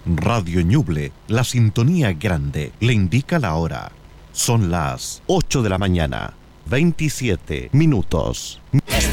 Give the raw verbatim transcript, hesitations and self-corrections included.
Radio Ñuble, la sintonía grande, le indica la hora. Son las ocho de la mañana, veintisiete minutos.